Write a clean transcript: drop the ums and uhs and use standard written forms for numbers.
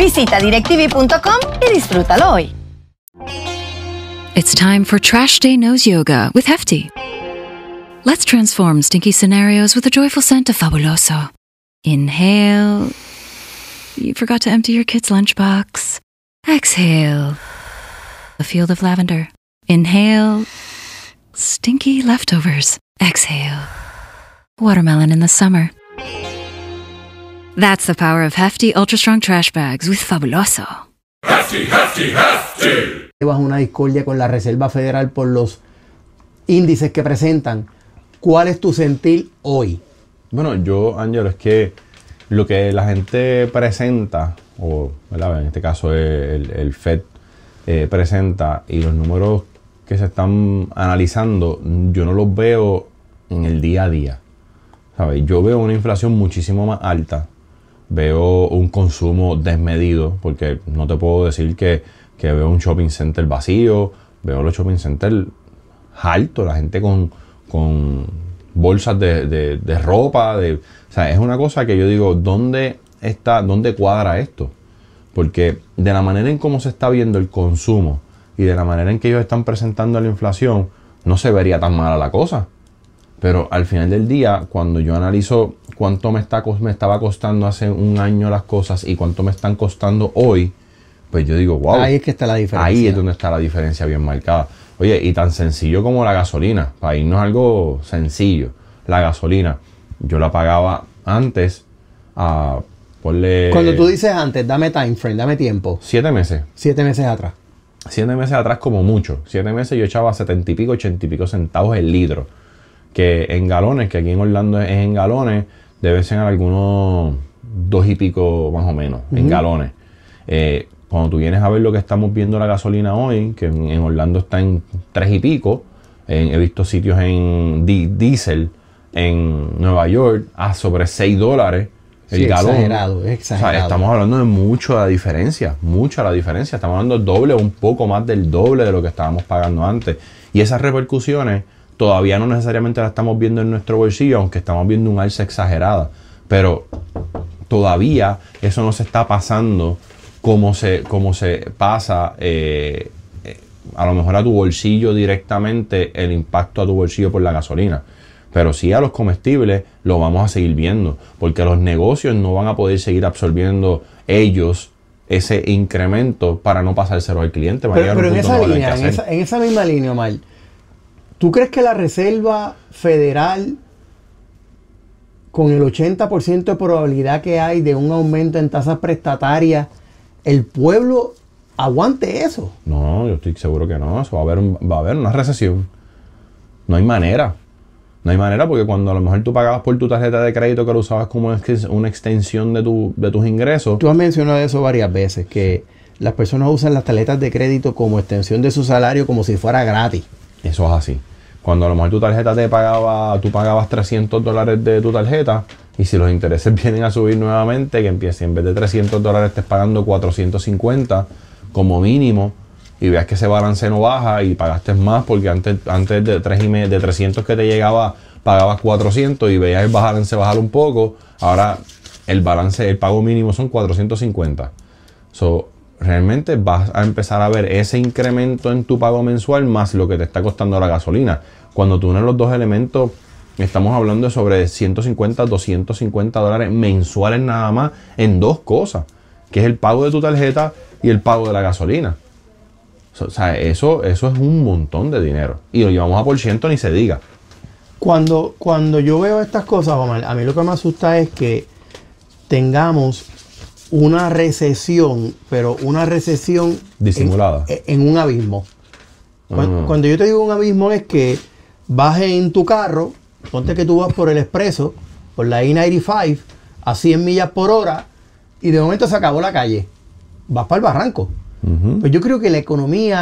Visita directv.com y disfrútalo hoy. It's time for Trash Day Nose Yoga with Hefty. Let's transform stinky scenarios with a joyful scent of Fabuloso. Inhale. You forgot to empty your kid's lunchbox. Exhale. A field of lavender. Inhale. Stinky leftovers. Exhale. Watermelon in the summer. That's the power of Hefty Ultra Strong Trash Bags with Fabuloso. Hefty, Hefty, Hefty. Llevas una discordia con la Reserva Federal por los índices que presentan. ¿Cuál es tu sentir hoy? Bueno, yo, Ángelo, es que lo que la gente presenta, o ¿verdad? En este caso el Fed presenta, y los números que se están analizando, yo no los veo en el día a día. ¿Sabes? Yo veo una inflación muchísimo más alta, veo un consumo desmedido, porque no te puedo decir que veo un shopping center vacío, veo los shopping centers altos, la gente con bolsas de ropa, o sea, es una cosa que yo digo, ¿dónde cuadra esto? Porque de la manera en cómo se está viendo el consumo y de la manera en que ellos están presentando la inflación, no se vería tan mala la cosa. Pero al final del día, cuando yo analizo cuánto me estaba costando hace un año las cosas y cuánto me están costando hoy, pues yo digo, wow. Ahí es que está la diferencia. Ahí es donde está la diferencia bien marcada. Oye, y tan sencillo como la gasolina, para irnos a algo sencillo. La gasolina, yo la pagaba antes a ponle... Cuando tú dices antes, dame time frame, dame tiempo. 7 meses. 7 meses atrás. 7 meses atrás como mucho. 7 meses yo echaba 70 y pico, 80 y pico centavos el litro. Que en galones, que aquí en Orlando es en galones, deben ser algunos 2 y pico más o menos, en galones. Cuando tú vienes a ver lo que estamos viendo la gasolina hoy, que en Orlando está en 3 y pico, he visto sitios en diésel en Nueva York a sobre $6 el galón. Exagerado, exagerado. O sea, estamos hablando de mucha diferencia. Estamos hablando del doble o un poco más del doble de lo que estábamos pagando antes. Y esas repercusiones todavía no necesariamente las estamos viendo en nuestro bolsillo, aunque estamos viendo un alza exagerada. Pero todavía eso no se está pasando como se pasa a lo mejor a tu bolsillo directamente, el impacto a tu bolsillo por la gasolina. Pero sí a los comestibles lo vamos a seguir viendo, porque los negocios no van a poder seguir absorbiendo ellos ese incremento para no pasárselo al cliente. Pero en esa misma línea, Omar, ¿tú crees que la Reserva Federal, con el 80% de probabilidad que hay de un aumento en tasas prestatarias, el pueblo aguante eso? No, yo estoy seguro que no. Eso va a haber una recesión. No hay manera. No hay manera, porque cuando a lo mejor tú pagabas por tu tarjeta de crédito, que lo usabas como una extensión de tus ingresos. Tú has mencionado eso varias veces, que las personas usan las tarjetas de crédito como extensión de su salario, como si fuera gratis. Eso es así. Cuando a lo mejor tu tarjeta tú pagabas $300 de tu tarjeta, y si los intereses vienen a subir nuevamente, que empiece en vez de $300 estés pagando 450 como mínimo, y veas que ese balance no baja y pagaste más, porque antes de 300 que te llegaba pagabas 400 y veías el balance bajar un poco. Ahora el pago mínimo son 450. Realmente vas a empezar a ver ese incremento en tu pago mensual más lo que te está costando la gasolina. Cuando tú unes los dos elementos, estamos hablando de sobre 150, $250 mensuales nada más en dos cosas, que es el pago de tu tarjeta y el pago de la gasolina. O sea, eso es un montón de dinero. Y lo llevamos a por ciento, ni se diga. Cuando yo veo estas cosas, Omar, a mí lo que me asusta es que tengamos una recesión, pero una recesión disimulada en un abismo. Cuando yo te digo un abismo es que vas en tu carro, ponte que tú vas por el expreso, por la I-95, a 100 millas por hora, y de momento se acabó la calle. Vas para el barranco. Pues yo creo que la economía